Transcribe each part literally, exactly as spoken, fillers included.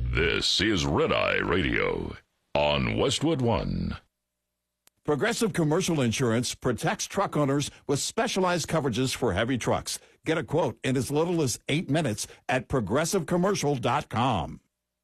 This is Red Eye Radio on Westwood One. Progressive Commercial Insurance protects truck owners with specialized coverages for heavy trucks. Get a quote in as little as eight minutes at progressive commercial dot com.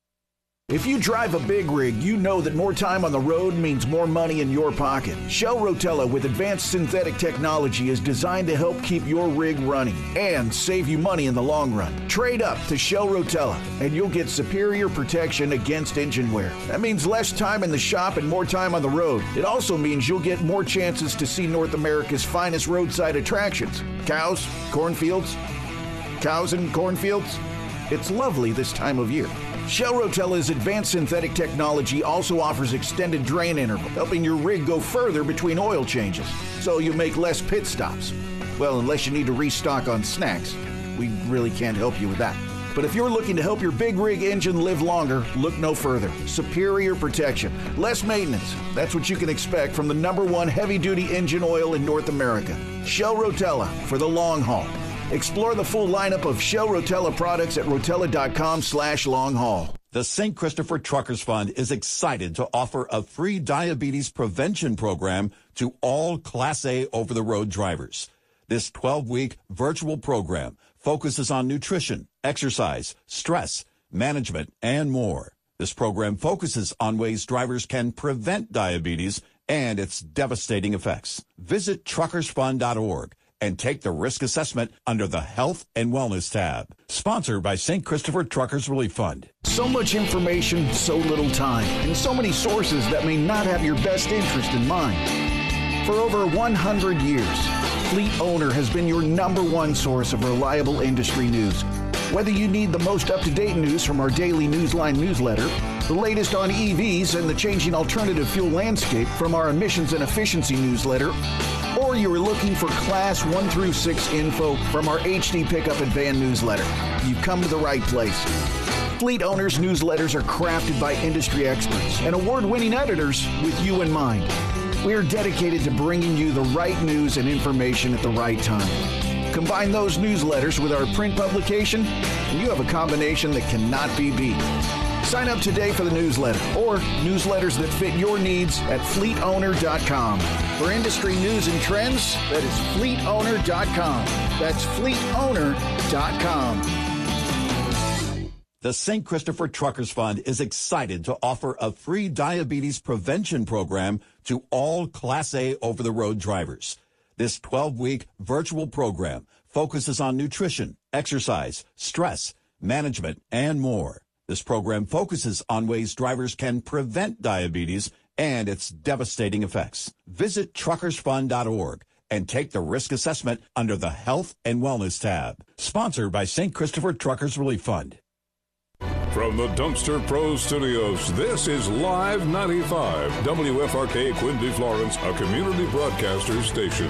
If you drive a big rig, you know that more time on the road means more money in your pocket. Shell Rotella with advanced synthetic technology is designed to help keep your rig running and save you money in the long run. Trade up to Shell Rotella and you'll get superior protection against engine wear. That means less time in the shop and more time on the road. It also means you'll get more chances to see North America's finest roadside attractions. Cows, cornfields, cows and cornfields. It's lovely this time of year. Shell Rotella's advanced synthetic technology also offers extended drain interval, helping your rig go further between oil changes, so you make less pit stops. Well, unless you need to restock on snacks. We really can't help you with that. But if you're looking to help your big rig engine live longer, look no further. Superior protection, less maintenance. That's what you can expect from the number one heavy-duty engine oil in North America. Shell Rotella for the long haul. Explore the full lineup of Shell Rotella products at rotella.com slash long haul. The Saint Christopher Truckers Fund is excited to offer a free diabetes prevention program to all Class A over-the-road drivers. This twelve-week virtual program focuses on nutrition, exercise, stress, management, and more. This program focuses on ways drivers can prevent diabetes and its devastating effects. Visit truckers fund dot org. and take the risk assessment under the Health and Wellness tab. Sponsored by Saint Christopher Truckers Relief Fund. So much information, so little time, and so many sources that may not have your best interest in mind. For over one hundred years, Fleet Owner has been your number one source of reliable industry news. Whether you need the most up-to-date news from our daily Newsline newsletter, the latest on E Vs and the changing alternative fuel landscape from our emissions and efficiency newsletter, or you are looking for Class one through six info from our H D Pickup and Van newsletter, you've come to the right place. Fleet Owners newsletters are crafted by industry experts and award-winning editors with you in mind. We are dedicated to bringing you the right news and information at the right time. Combine those newsletters with our print publication, and you have a combination that cannot be beat. Sign up today for the newsletter or newsletters that fit your needs at fleet owner dot com. For industry news and trends, that is fleet owner dot com. That's fleet owner dot com. The Saint Christopher Truckers Fund is excited to offer a free diabetes prevention program to all Class A over-the-road drivers. This twelve-week virtual program focuses on nutrition, exercise, stress, management, and more. This program focuses on ways drivers can prevent diabetes and its devastating effects. Visit truckers fund dot org and take the risk assessment under the Health and Wellness tab. Sponsored by Saint Christopher Truckers Relief Fund. From the Dumpster Pro Studios, this is Live ninety-five, W F R K Quincy, Florence, a community broadcaster station.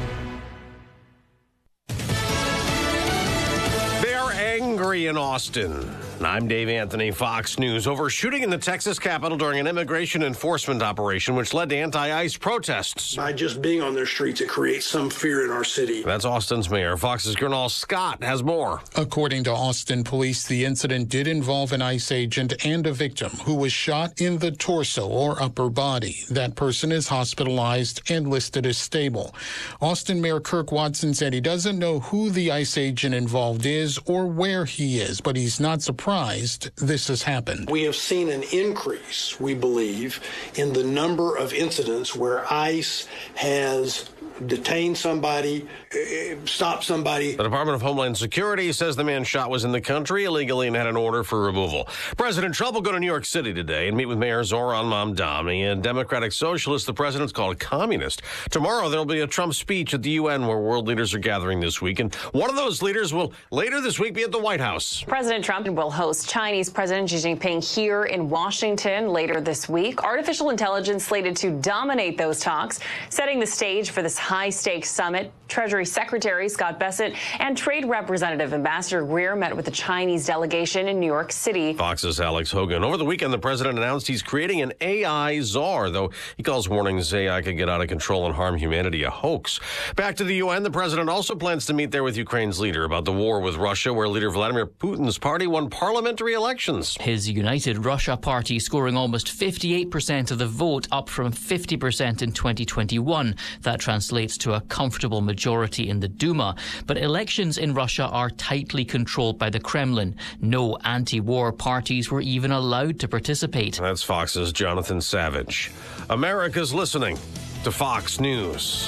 They're angry in Austin. I'm Dave Anthony, Fox News. Over shooting in the Texas Capitol during an immigration enforcement operation, which led to anti-ICE protests. By just being on their streets, it creates some fear in our city. That's Austin's mayor. Fox's Gernal Scott has more. According to Austin police, the incident did involve an ICE agent and a victim who was shot in the torso or upper body. That person is hospitalized and listed as stable. Austin Mayor Kirk Watson said he doesn't know who the ICE agent involved is or where he is, but he's not surprised this has happened. We have seen an increase, we believe, in the number of incidents where ICE has detained somebody, stopped somebody. The Department of Homeland Security says the man shot was in the country illegally and had an order for removal. President Trump will go to New York City today and meet with Mayor Zohran Mamdani, a Democratic socialist the president's called communist. Tomorrow there'll be a Trump speech at the U N where world leaders are gathering this week, and one of those leaders will later this week be at the White House. President Trump will host Chinese President Xi Jinping here in Washington later this week. Artificial intelligence slated to dominate those talks, setting the stage for this high-stakes summit. Treasury Secretary Scott Bessent and Trade Representative Ambassador Greer met with the Chinese delegation in New York City. Fox's Alex Hogan. Over the weekend, the president announced he's creating an A I czar, though he calls warnings A I could get out of control and harm humanity a hoax. Back to the U N, the president also plans to meet there with Ukraine's leader about the war with Russia, where leader Vladimir Putin's party won parliamentary elections. His United Russia party scoring almost fifty-eight percent of the vote, up from fifty percent in twenty twenty-one. That translates to a comfortable majority in the Duma. But elections in Russia are tightly controlled by the Kremlin. No anti-war parties were even allowed to participate. That's Fox's Jonathan Savage. America's listening to Fox News.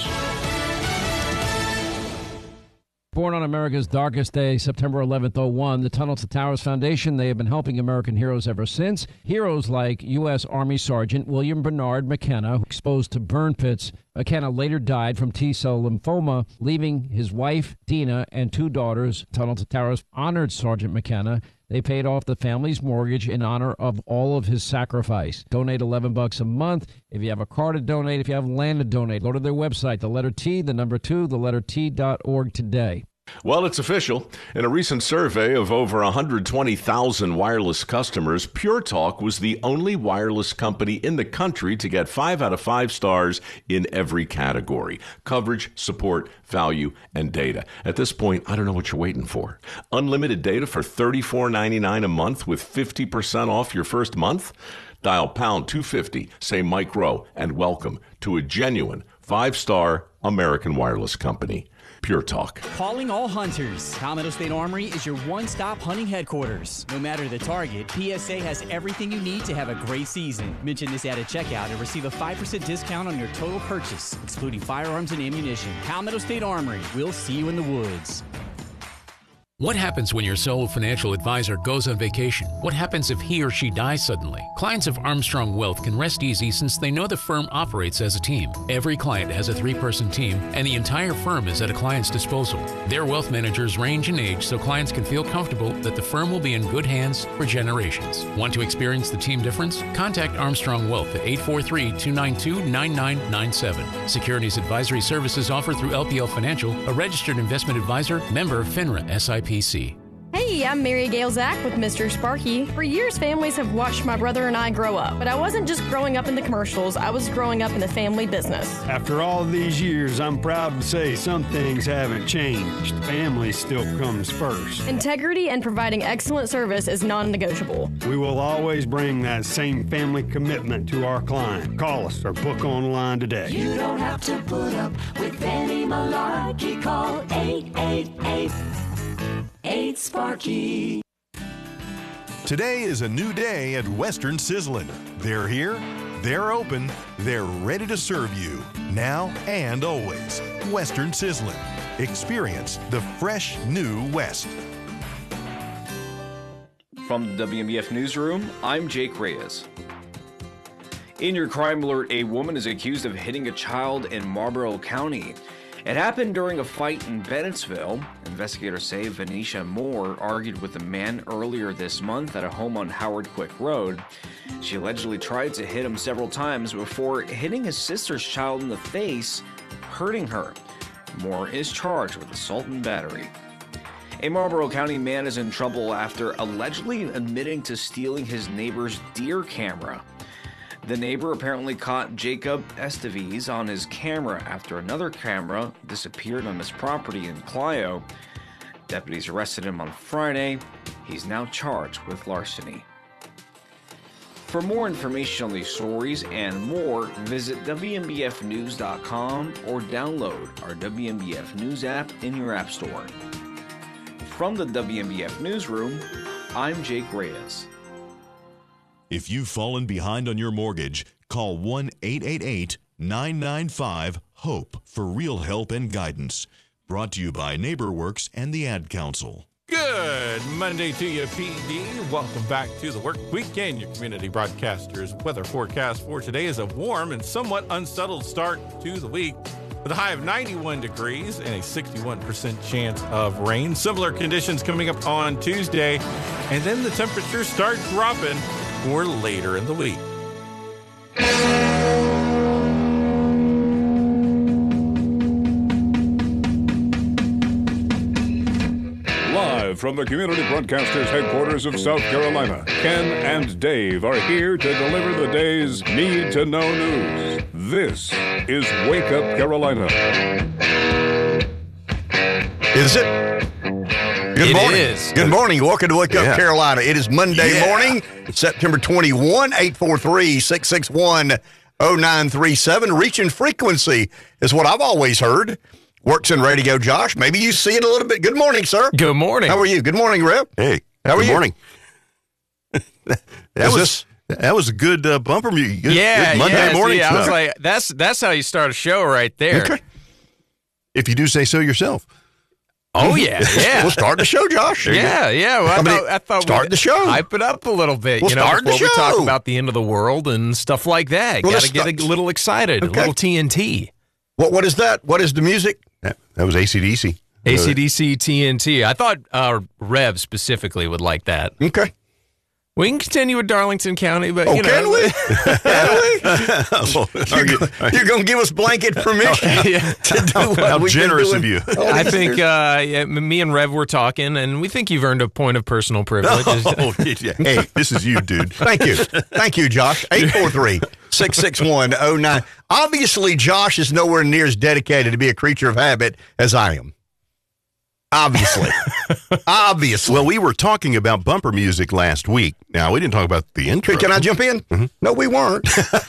Born on America's darkest day, September eleventh, oh one, the Tunnel to Towers Foundation, they have been helping American heroes ever since. Heroes like U S. Army Sergeant William Bernard McKenna, exposed to burn pits. McKenna later died from T-cell lymphoma, leaving his wife, Dina, and two daughters. Tunnel to Towers honored Sergeant McKenna. They paid off the family's mortgage in honor of all of his sacrifice. Donate eleven bucks a month. If you have a car to donate, if you have land to donate, go to their website, the letter T, the number two, the letter T dot org today. Well, it's official. In a recent survey of over one hundred twenty thousand wireless customers, Pure Talk was the only wireless company in the country to get five out of five stars in every category: coverage, support, value, and data. At this point, I don't know what you're waiting for. Unlimited data for thirty-four ninety-nine a month with fifty percent off your first month? Dial pound two fifty, say Mike Rowe, and welcome to a genuine five-star American wireless company. Pure Talk. Calling all hunters. Palmetto State Armory is your one-stop hunting headquarters. No matter the target, P S A has everything you need to have a great season. Mention this at a checkout and receive a five percent discount on your total purchase, excluding firearms and ammunition. Palmetto State Armory. We'll see you in the woods. What happens when your sole financial advisor goes on vacation? What happens if he or she dies suddenly? Clients of Armstrong Wealth can rest easy since they know the firm operates as a team. Every client has a three-person team, and the entire firm is at a client's disposal. Their wealth managers range in age so clients can feel comfortable that the firm will be in good hands for generations. Want to experience the team difference? Contact Armstrong Wealth at eight four three, two nine two, nine nine nine seven. Securities advisory services offered through L P L Financial, a registered investment advisor, member of FINRA S I P C. Hey, I'm Mary Gail Zach with Mister Sparky. For years, families have watched my brother and I grow up. But I wasn't just growing up in the commercials, I was growing up in the family business. After all these years, I'm proud to say some things haven't changed. Family still comes first. Integrity and providing excellent service is non-negotiable. We will always bring that same family commitment to our client. Call us or book online today. You don't have to put up with any malarkey. Call eight eight eight, eight Sparky. Today is a new day at Western Sizzlin'. They're here, they're open, they're ready to serve you, now and always. Western Sizzlin'. Experience the fresh new West. From the W M B F Newsroom, I'm Jake Reyes. In your crime alert, a woman is accused of hitting a child in Marlboro County. It happened during a fight in Bennettsville. Investigators say Venetia Moore argued with a man earlier this month at a home on Howard Quick Road. She allegedly tried to hit him several times before hitting his sister's child in the face, hurting her. Moore is charged with assault and battery. A Marlboro County man is in trouble after allegedly admitting to stealing his neighbor's deer camera. The neighbor apparently caught Jacob Esteves on his camera after another camera disappeared on his property in Clio. Deputies arrested him on Friday. He's now charged with larceny. For more information on these stories and more, visit W M B F news dot com or download our W M B F News app in your app store. From the W M B F Newsroom, I'm Jake Reyes. If you've fallen behind on your mortgage, call one eight eight eight, nine nine five, HOPE for real help and guidance. Brought to you by NeighborWorks and the Ad Council. Good Monday to you, P D. Welcome back to the Work Weekend. Your community broadcaster's weather forecast for today is a warm and somewhat unsettled start to the week, with a high of ninety-one degrees and a sixty-one percent chance of rain. Similar conditions coming up on Tuesday, and then the temperatures start dropping for later in the week. Live from the Community Broadcasters headquarters of South Carolina, Ken and Dave are here to deliver the day's need-to-know news. This is Wake Up Carolina. Is it? Good It morning. is. Good morning. Welcome to Wake Up Yeah. Carolina. It is Monday Yeah. morning, September twenty-first, eight four three, six six one, zero nine three seven. Reaching frequency is what I've always heard. Works in radio, Josh. Maybe you see it a little bit. Good morning, sir. Good morning. How are you? Good morning, Rep. Hey, How are good you? morning. that Is was this- that was a good uh, bumper music. Good, yeah, good Monday yeah, morning see, I was stuff. like, that's that's how you start a show right there. Okay. If you do say so yourself. Oh yeah, yeah. We'll start the show, Josh. Yeah, yeah. Well, I, I mean, thought, I thought start we'd the show. Hype it up a little bit. We'll you know, start the before we talk show. about the end of the world and stuff like that. Well, Got let's to get a start- little excited. Okay. A little T N T. What What is that? What is the music? That, that was A C D C. A C D C T N T. I thought uh, Rev specifically would like that. Okay. We can continue with Darlington County, but Oh, you know, can we? Can we? You're, go- you're going to give us blanket permission Yeah. to do what How we've been generous doing of you. all I these think years? uh, yeah, m- me and Rev were talking, and we think you've earned a point of personal privilege. Oh, yeah. Hey, this is you, dude. Thank you. Thank you, Josh. eight four three, six six one, zero nine. Obviously, Josh is nowhere near as dedicated to be a creature of habit as I am. Obviously. Obviously. Well, we were talking about bumper music last week. Now, we didn't talk about the intro. Can I jump in? Mm-hmm. No, we weren't.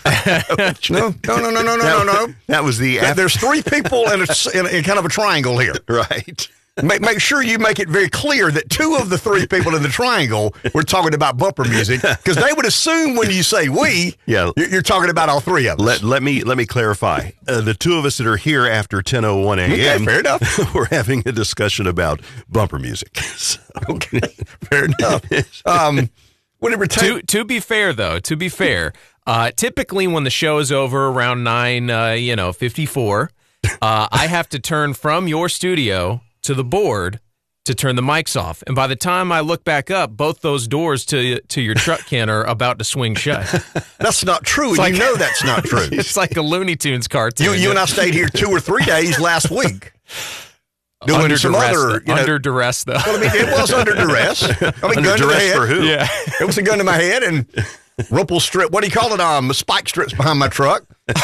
no, no, no, no, no, no, no, no. That was the... There- There's three people in, a, in, a, in kind of a triangle here. Right. Make, make sure you make it very clear that two of the three people in the triangle were talking about bumper music, because they would assume when you say we, Yeah. you're, you're talking about all three of us. Let, let me let me clarify. Uh, the two of us that are here after ten oh one a.m. Okay, fair enough. we're having a discussion about bumper music. So, Okay, fair enough. Um, whenever to to be fair, though, to be fair, uh, typically when the show is over around nine, uh, you know, fifty four, uh, I have to turn from your studio to the board to turn the mics off, and by the time I look back up, both those doors to to your truck, Ken, are about to swing shut. That's not true, and like- you know that's not true. It's like a Looney Tunes cartoon. You, you and I stayed here two or three days last week. Doing under some duress, other, you know, under duress, though. Well, I mean, it was under duress. I mean, Under gun to the duress head. for who? Yeah. It was a gun to my head and rumple strip. What do you call it? Um, spike strips behind my truck.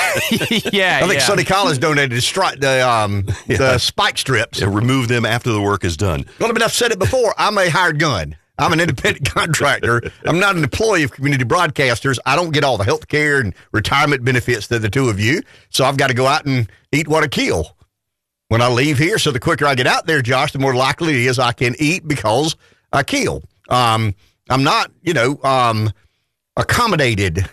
yeah, I think yeah. Sonny Collins donated the, stri- the, um, the spike strips. and remove them after the work is done. Well, I mean, I've said it before. I'm a hired gun. I'm an independent contractor. I'm not an employee of community broadcasters. I don't get all the health care and retirement benefits that the two of you. So I've got to go out and eat what I kill when I leave here. So the quicker I get out there, Josh, the more likely it is I can eat because I kill. Um, I'm not, you know, um, accommodated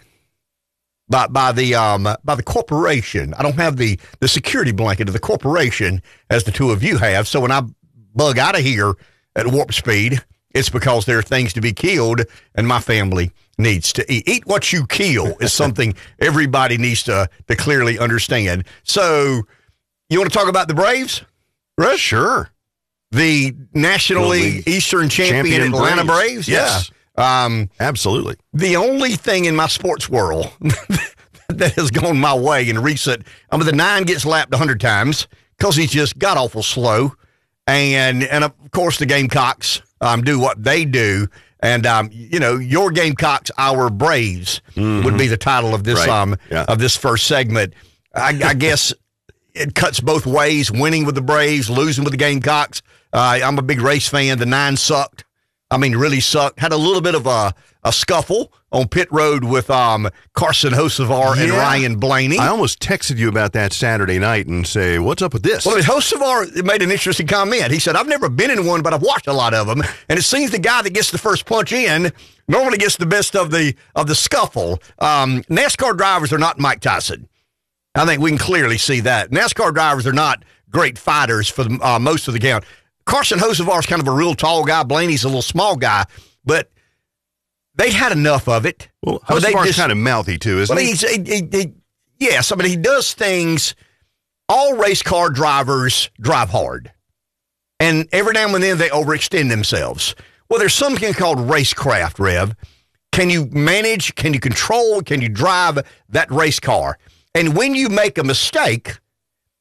by by the um by the corporation. I don't have the the security blanket of the corporation as the two of you have. So when I bug out of here at warp speed, it's because there are things to be killed, and my family needs to eat. Eat what you kill is something everybody needs to to clearly understand. So you want to talk about the Braves? Right? Sure. The National Well, League the Eastern champion, champion Atlanta Braves. Braves? Yes. Yeah. Um, Absolutely. the only thing in my sports world that has gone my way in recent, I mean, the nine gets lapped a hundred times because he's just got awful slow. And, and of course, the Gamecocks um, do what they do. And, um, you know, your Gamecocks, our Braves Mm-hmm. would be the title of this, Right. um, Yeah. of this first segment. I, I guess it cuts both ways, winning with the Braves, losing with the Gamecocks. Uh, I'm a big race fan. The nine sucked. I mean, really sucked. Had a little bit of a, a scuffle on pit road with um, Carson Hocevar and Yeah. Ryan Blaney. I almost texted you about that Saturday night and say, what's up with this? Well, I mean, Hocevar made an interesting comment. He said, I've never been in one, but I've watched a lot of them. And it seems the guy that gets the first punch in normally gets the best of the of the scuffle. Um, NASCAR drivers are not Mike Tyson. I think we can clearly see that. NASCAR drivers are not great fighters for the, uh, most of the count. Carson Hocevar is kind of a real tall guy. Blaney's a little small guy, but they had enough of it. Well, I mean, they Hocevar's just- kind of mouthy, too, isn't well, he? he's, he, he, he- yes, I mean, he does things. All race car drivers drive hard. And every now and then they overextend themselves. Well, there's something called racecraft, Rev. Can you manage, can you control, can you drive that race car? And when you make a mistake,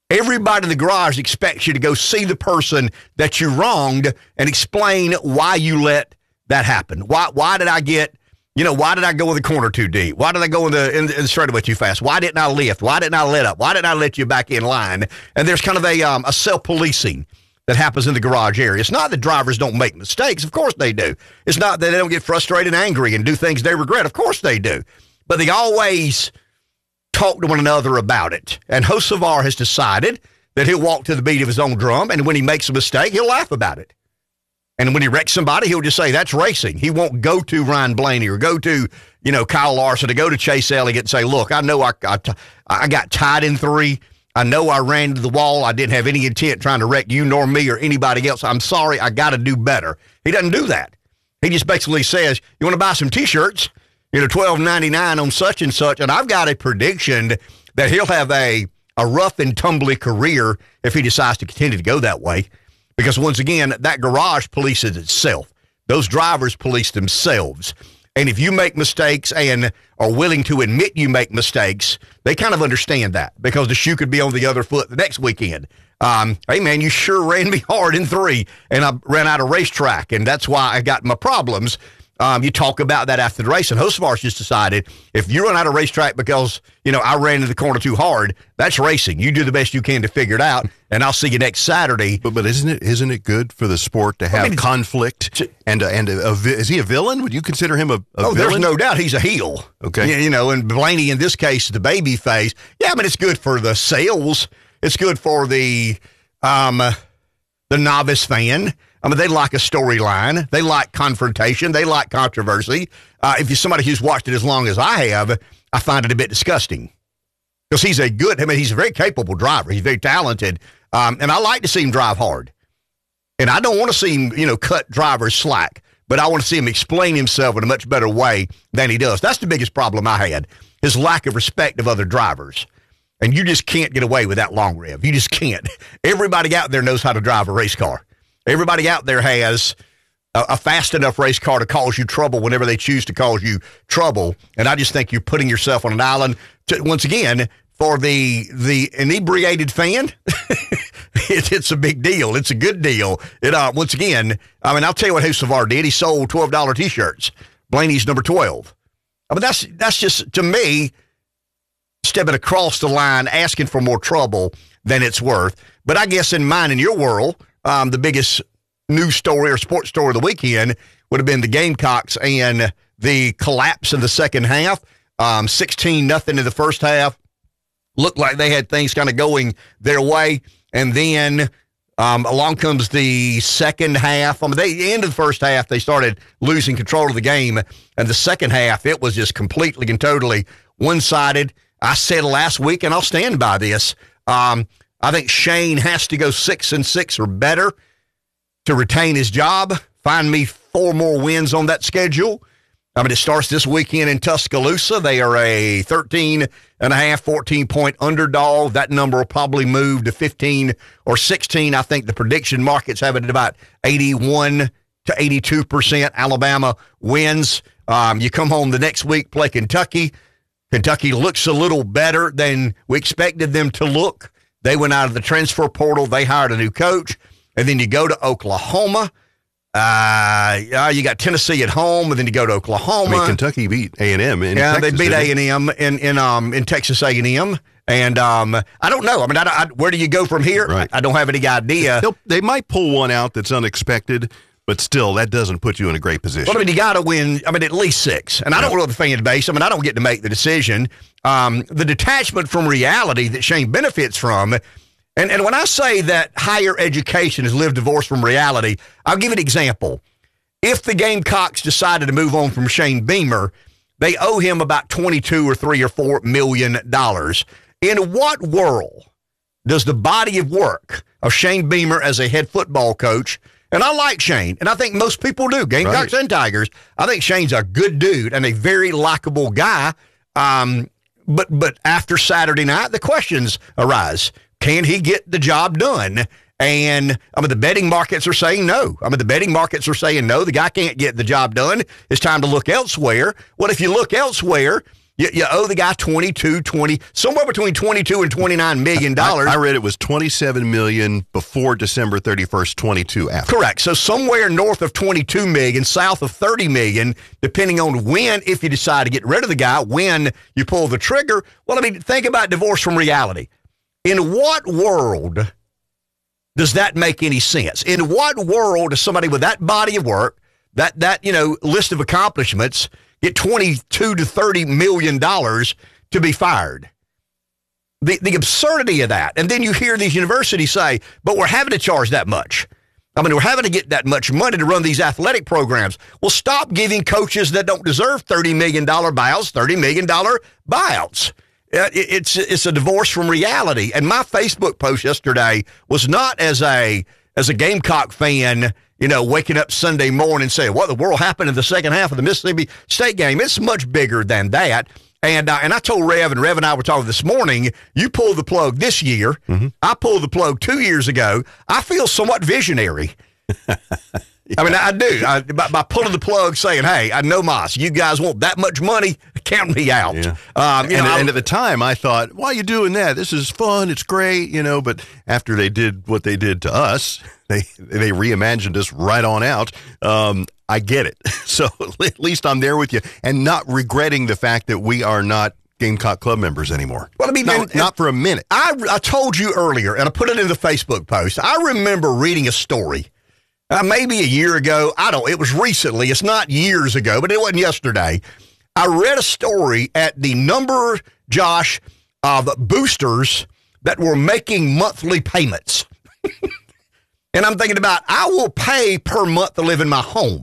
Everybody in the garage expects you to go see the person that you wronged and explain why you let that happen. Why why did I get, you know, why did I go in the corner too deep? Why did I go in the, in, in the straightaway too fast? Why didn't I lift? Why didn't I let up? Why didn't I let you back in line? And there's kind of a, um, a self-policing that happens in the garage area. It's not that drivers don't make mistakes. Of course they do. It's not that they don't get frustrated and angry and do things they regret. Of course they do. But they always talk to one another about it. And Hocevar has decided that he'll walk to the beat of his own drum, and when he makes a mistake, he'll laugh about it. And when he wrecks somebody, he'll just say, that's racing. He won't go to Ryan Blaney or go to, you know, Kyle Larson to go to Chase Elliott and say, look, I know I, I, I got tied in three. I know I ran into the wall. I didn't have any intent trying to wreck you nor me or anybody else. I'm sorry. I got to do better. He doesn't do that. He just basically says, you want to buy some T-shirts? You know, twelve ninety-nine on such and such. And I've got a prediction that he'll have a, a rough and tumbly career if he decides to continue to go that way. Because once again, that garage polices itself. Those drivers police themselves. And if you make mistakes and are willing to admit you make mistakes, they kind of understand that because the shoe could be on the other foot the next weekend. Um, hey, man, you sure ran me hard in three, and I ran out of racetrack, and that's why I got my problems. Um, you talk about that after the race, and Hocevar's just decided if you run out of racetrack because, you know, I ran into the corner too hard, that's racing. You do the best you can to figure it out, and I'll see you next Saturday. But but isn't it isn't it good for the sport to have I mean, conflict? And a, and a, a, is he a villain? Would you consider him a, a oh, villain? There's no doubt he's a heel. Okay, you, you know, and Blaney in this case, the baby face. Yeah, I mean, it's good for the sales. It's good for the um the novice fan. I mean, they like a storyline. They like confrontation. They like controversy. Uh, if you're somebody who's watched it as long as I have, I find it a bit disgusting because he's a good, I mean, he's a very capable driver. He's very talented. Um, and I like to see him drive hard. And I don't want to see him, you know, cut drivers slack, but I want to see him explain himself in a much better way than he does. That's the biggest problem I had, his lack of respect of other drivers. And you just can't get away with that long rev. You just can't. Everybody out there knows how to drive a race car. Everybody out there has a, a fast enough race car to cause you trouble whenever they choose to cause you trouble. And I just think you're putting yourself on an island. To, once again, for the the inebriated fan, it, it's a big deal. It's a good deal. It uh, once again, I mean, I'll tell you what Hocevar did. He sold twelve dollar T-shirts. Blaney's number twelve. I mean, that's that's just, to me, stepping across the line, asking for more trouble than it's worth. But I guess in mine and your world, Um, the biggest news story or sports story of the weekend would have been the Gamecocks and the collapse in the second half. Um, sixteen nothing in the first half. Looked like they had things kind of going their way. And then um, along comes the second half. I mean, they, the end of the first half, they started losing control of the game. And the second half, it was just completely and totally one-sided. I said last week, and I'll stand by this, um, I think Shane has to go six and six or better to retain his job. Find me four more wins on that schedule. I mean, it starts this weekend in Tuscaloosa. They are a thirteen and a half, fourteen point underdog. That number will probably move to fifteen or sixteen. I think the prediction markets have it at about eighty-one to eighty-two percent. Alabama wins. Um, you come home the next week, play Kentucky. Kentucky looks a little better than we expected them to look. They went out of the transfer portal. They hired a new coach. And then you go to Oklahoma. Uh, you got Tennessee at home, and then you go to Oklahoma. I mean, Kentucky beat A and M in yeah, Texas. Yeah, they beat A and M in in um in Texas A and M. And um, I don't know. I mean, I, I, where do you go from here? Right. I, I don't have any idea. They'll, they might pull one out that's unexpected, but still, that doesn't put you in a great position. Well, I mean, you got to win, I mean, at least six. And I don't know the fan base. I mean, I don't get to make the decision. Um, the detachment from reality that Shane benefits from, and, and when I say that higher education has lived divorced from reality, I'll give an example. If the Gamecocks decided to move on from Shane Beamer, they owe him about twenty-two or three or four million dollars. In what world does the body of work of Shane Beamer as a head football coach, and I like Shane, and I think most people do, Gamecocks right. and Tigers, I think Shane's a good dude and a very likable guy. Um, but but after Saturday night, the questions arise. Can he get the job done? And, I mean, the betting markets are saying no. I mean, the betting markets are saying no, the guy can't get the job done. It's time to look elsewhere. Well, if you look elsewhere, You, you owe the guy twenty-two, twenty, somewhere between twenty-two and twenty-nine million dollars. I, I read it was twenty-seven million before December thirty-first, twenty-two after. Correct. So somewhere north of twenty-two million, south of thirty million, depending on when, if you decide to get rid of the guy, when you pull the trigger. Well, I mean, think about divorce from reality. In what world does that make any sense? In what world does somebody with that body of work, that that you know list of accomplishments, get twenty-two to thirty million dollars to be fired? The the absurdity of that. And then you hear these universities say, but we're having to charge that much. I mean, we're having to get that much money to run these athletic programs. Well, stop giving coaches that don't deserve thirty million dollars buyouts, thirty million dollars buyouts. It, it's it's a divorce from reality. And my Facebook post yesterday was not as a as a Gamecock fan, you know, waking up Sunday morning and saying, what the world happened in the second half of the Mississippi State game. It's much bigger than that. And uh, and I told Rev, and Rev and I were talking this morning, you pulled the plug this year. Mm-hmm. I pulled the plug two years ago. I feel somewhat visionary. yeah. I mean, I do. I, by, by pulling the plug, saying, hey, I know Moss, you guys want that much money, count me out. Yeah. Um, you and, know, and at the time, I thought, why are you doing that? This is fun. It's great, you know. But after they did what they did to us, they they reimagined us right on out. Um, I get it. So at least I'm there with you and not regretting the fact that we are not Gamecock Club members anymore. Well, I mean, not, and, not for a minute. I, I told you earlier, and I put it in the Facebook post, I remember reading a story uh, maybe a year ago. I don't, it was recently. It's not years ago, but it wasn't yesterday. I read a story at the number, Josh, of boosters that were making monthly payments. And I'm thinking about, I will pay per month to live in my home.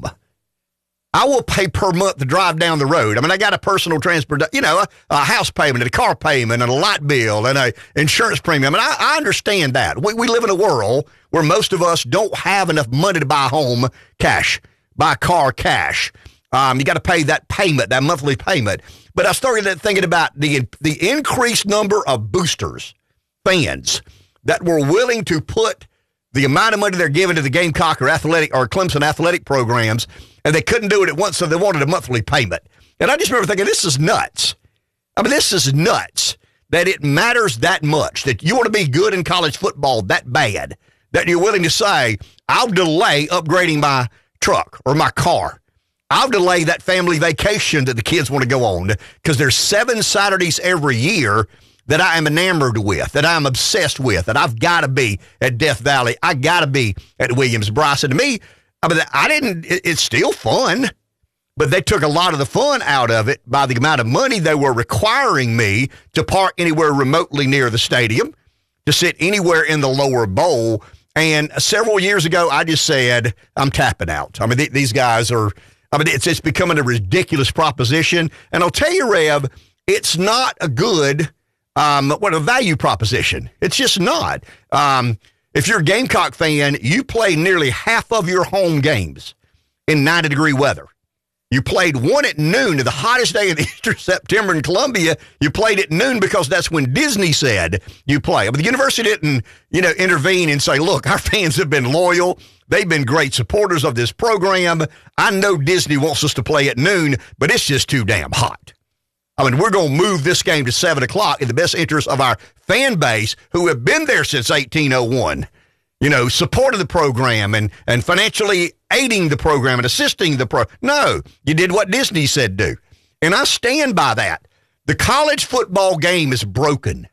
I will pay per month to drive down the road. I mean, I got a personal transport, you know, a, a house payment and a car payment and a light bill and a insurance premium. I mean, I, I understand that. We, we live in a world where most of us don't have enough money to buy a home cash, buy a car cash. Um, you got to pay that payment, that monthly payment. But I started thinking about the the increased number of boosters, fans, that were willing to put the amount of money they're giving to the Gamecock or athletic or Clemson athletic programs, and they couldn't do it at once, so they wanted a monthly payment. And I just remember thinking, this is nuts. I mean, this is nuts that it matters that much, that you want to be good in college football that bad, that you're willing to say, I'll delay upgrading my truck or my car. I'll delay that family vacation that the kids want to go on, because there's seven Saturdays every year that I am enamored with, that I'm obsessed with, that I've got to be at Death Valley. I got to be at Williams-Brice. And to me, I mean, I didn't, it, it's still fun, but they took a lot of the fun out of it by the amount of money they were requiring me to park anywhere remotely near the stadium, to sit anywhere in the lower bowl. And several years ago, I just said, I'm tapping out. I mean, th- these guys are, I mean, it's, it's becoming a ridiculous proposition. And I'll tell you, Rev, it's not a good Um, what a value proposition. It's just not. Um, if you're a Gamecock fan, you play nearly half of your home games in ninety degree weather. You played one at noon, the hottest day of Easter, September in Columbia. You played at noon because that's when Disney said you play. But the university didn't, you know, intervene and say, look, our fans have been loyal. They've been great supporters of this program. I know Disney wants us to play at noon, but it's just too damn hot. I mean, we're going to move this game to seven o'clock in the best interest of our fan base who have been there since eighteen oh one, you know, supporting the program and, and financially aiding the program and assisting the pro. No, you did what Disney said do. And I stand by that. The college football game is broken.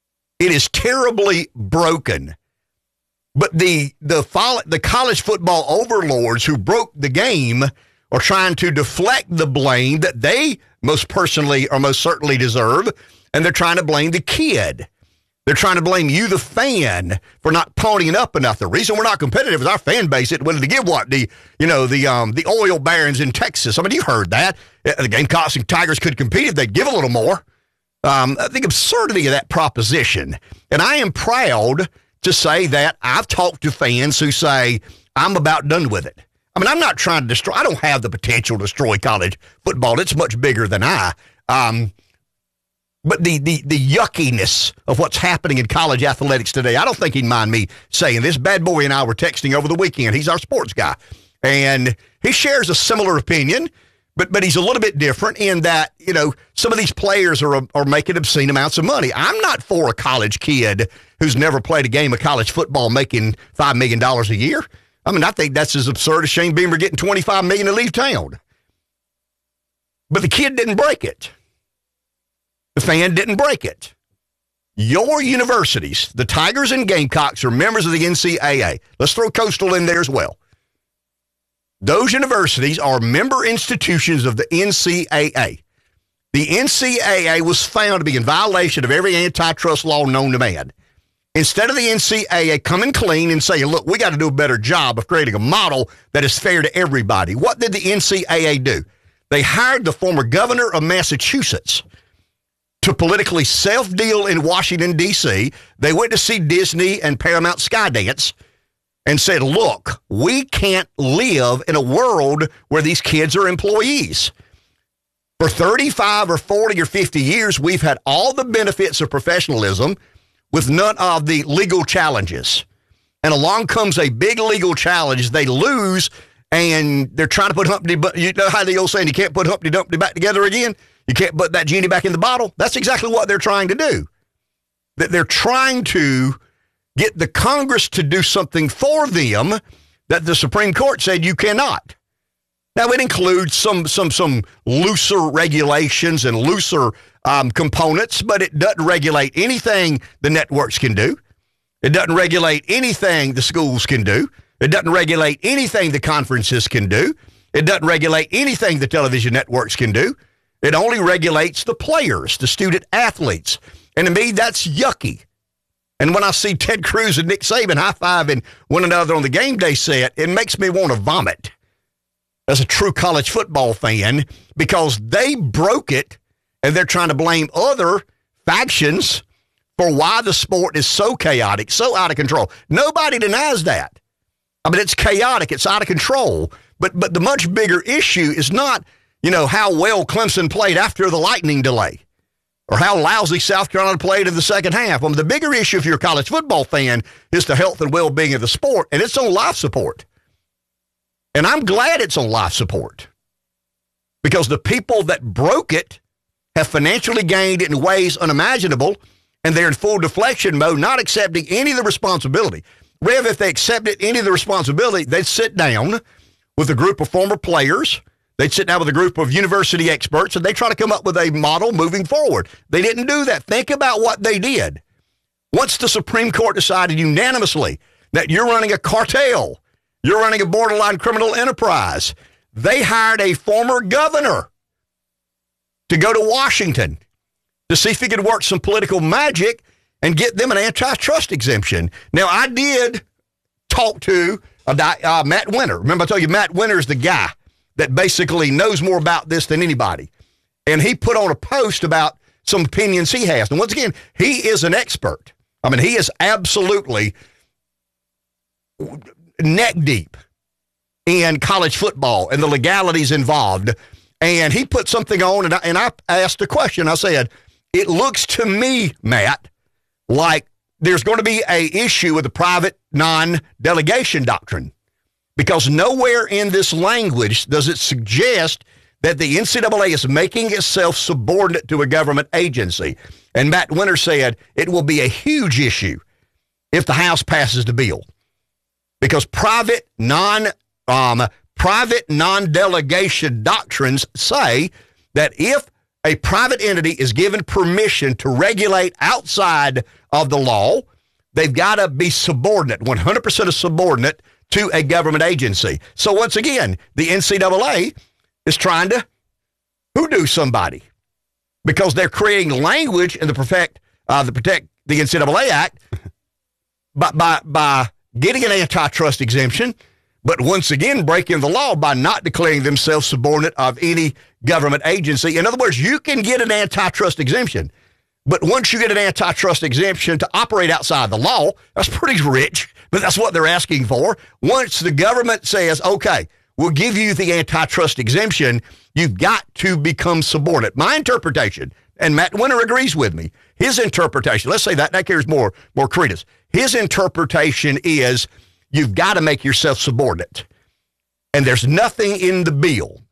It is terribly broken. But the, the, the college football overlords who broke the game are trying to deflect the blame that they most personally or most certainly deserve, and they're trying to blame the kid. They're trying to blame you, the fan, for not ponying up enough. The reason we're not competitive is our fan base isn't willing to give what the, you know, the um the oil barons in Texas. I mean, you heard that. The Gamecocks and Tigers could compete if they'd give a little more. Um, the absurdity of that proposition. And I am proud to say that I've talked to fans who say, I'm about done with it. I mean, I'm not trying to destroy, I don't have the potential to destroy college football. It's much bigger than I. Um, but the, the, the yuckiness of what's happening in college athletics today, I don't think he'd mind me saying this. Bad Boy and I were texting over the weekend. He's our sports guy. And he shares a similar opinion, But but he's a little bit different in that, you know, some of these players are are making obscene amounts of money. I'm not for a college kid who's never played a game of college football making five million dollars a year. I mean, I think that's as absurd as Shane Beamer getting twenty-five million dollars to leave town. But the kid didn't break it. The fan didn't break it. Your universities, the Tigers and Gamecocks, are members of the N C double A. Let's throw Coastal in there as well. Those universities are member institutions of the N C double A. The N C double A was found to be in violation of every antitrust law known to man. Instead of the N C double A coming clean and saying, look, we got to do a better job of creating a model that is fair to everybody, what did the N C double A do? They hired the former governor of Massachusetts to politically self-deal in Washington, D C. They went to see Disney and Paramount Skydance and said, look, we can't live in a world where these kids are employees. For thirty-five or forty or fifty years, we've had all the benefits of professionalism with none of the legal challenges. And along comes a big legal challenge. They lose, and they're trying to put Humpty, but you know how the old saying, you can't put Humpty Dumpty back together again? You can't put that genie back in the bottle? That's exactly what they're trying to do. That they're trying to get the Congress to do something for them that the Supreme Court said you cannot. Now, it includes some some some looser regulations and looser um, components, but it doesn't regulate anything the networks can do. It doesn't regulate anything the schools can do. It doesn't regulate anything the conferences can do. It doesn't regulate anything the television networks can do. It only regulates the players, the student athletes. And to me, that's yucky. And when I see Ted Cruz and Nick Saban high-fiving one another on the game day set, it makes me want to vomit as a true college football fan, because they broke it and they're trying to blame other factions for why the sport is so chaotic, so out of control. Nobody denies that. I mean, it's chaotic. It's out of control. But but the much bigger issue is not, you know, how well Clemson played after the lightning delay or how lousy South Carolina played in the second half. I mean, the bigger issue if you're a college football fan is the health and well-being of the sport, and it's on life support. And I'm glad it's on life support because the people that broke it have financially gained it in ways unimaginable, and they're in full deflection mode, not accepting any of the responsibility. Rev, if they accepted any of the responsibility, they'd sit down with a group of former players. They'd sit down with a group of university experts, and they try to come up with a model moving forward. They didn't do that. Think about what they did. Once the Supreme Court decided unanimously that you're running a cartel, you're running a borderline criminal enterprise, they hired a former governor to go to Washington to see if he could work some political magic and get them an antitrust exemption. Now, I did talk to uh, uh, Matt Winter. Remember I told you Matt Winter is the guy that basically knows more about this than anybody. And he put on a post about some opinions he has. And once again, he is an expert. I mean, he is absolutely neck deep in college football and the legalities involved. And he put something on, and I, and I asked a question. I said, it looks to me, Matt, like there's going to be a issue with the private non-delegation doctrine, because nowhere in this language does it suggest that the N C double A is making itself subordinate to a government agency. And Matt Winter said it will be a huge issue if the House passes the bill, because private non um, private non-delegation doctrines say that if a private entity is given permission to regulate outside of the law, they've got to be subordinate, one hundred percent of subordinate to a government agency. So once again, the N C double A is trying to hoodoo somebody because they're creating language in the protect uh, the protect the N C double A Act by by by getting an antitrust exemption, but once again breaking the law by not declaring themselves subordinate of any government agency. In other words, you can get an antitrust exemption, but once you get an antitrust exemption to operate outside the law, that's pretty rich, but that's what they're asking for. Once the government says, okay, we'll give you the antitrust exemption, you've got to become subordinate. My interpretation, and Matt Winter agrees with me, his interpretation, let's say that, that carries more, more credence. His interpretation is you've got to make yourself subordinate. And there's nothing in the bill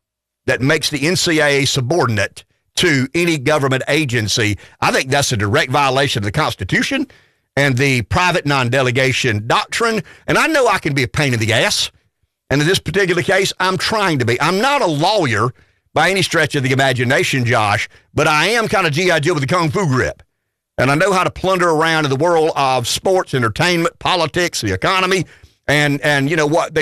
that makes the N C double A subordinate to any government agency, I think that's a direct violation of the Constitution and the private non-delegation doctrine. And I know I can be a pain in the ass. And in this particular case, I'm trying to be. I'm not a lawyer by any stretch of the imagination, Josh, but I am kind of G I. Joe with the Kung Fu grip. And I know how to plunder around in the world of sports, entertainment, politics, the economy, and, and you know what, they